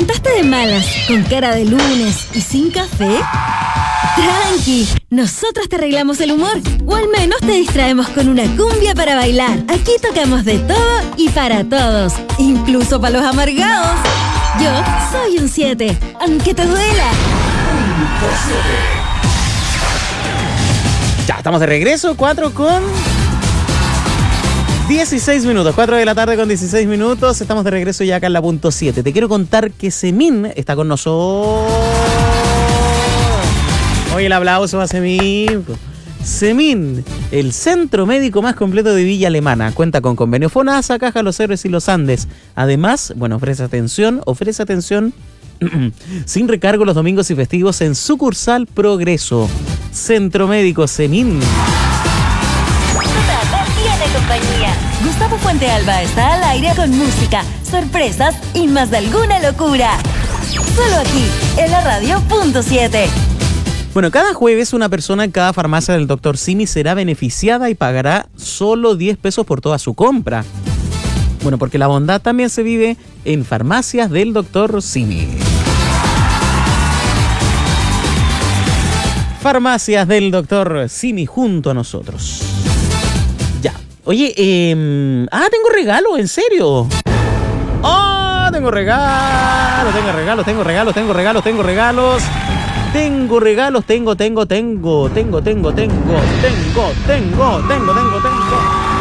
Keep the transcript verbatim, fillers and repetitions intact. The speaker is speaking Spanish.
levantaste de malas, con cara de lunes y sin café? Tranqui, nosotros te arreglamos el humor, o al menos te distraemos con una cumbia para bailar. Aquí tocamos de todo y para todos, incluso para los amargados. Yo soy un siete, aunque te duela. Ya, estamos de regreso, cuatro con dieciséis minutos, cuatro de la tarde con dieciséis minutos. Estamos de regreso ya acá en la punto siete. Te quiero contar que Semin está con nosotros. Oye, el aplauso a Semin. Semin, el centro médico más completo de Villa Alemana, cuenta con convenio FONASA, Caja Los Héroes y Los Andes. Además, bueno, ofrece atención, ofrece atención sin recargo los domingos y festivos en sucursal Progreso. Centro Médico Semin. Tiene compañía. Gustavo Fuente Alba está al aire con música, sorpresas y más de alguna locura. Solo aquí, en la radio punto siete. Bueno, cada jueves una persona en cada farmacia del doctor Simi será beneficiada y pagará solo diez pesos por toda su compra. Bueno, porque la bondad también se vive en farmacias del doctor Simi. Farmacias del doctor Simi junto a nosotros. Ya. Oye, eh, ah, tengo regalo, en serio. Oh, tengo regalos, tengo regalos, tengo regalos, tengo regalos, tengo regalos. Tengo regalos, tengo, tengo, tengo, tengo, tengo, tengo, tengo, tengo, tengo, tengo, tengo.